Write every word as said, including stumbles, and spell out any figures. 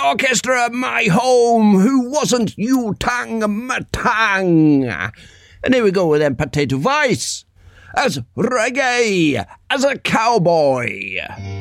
orchestra, my home, who wasn't Wu-Tang Matang. And here we go with them Potato Vice as reggae, as a cowboy.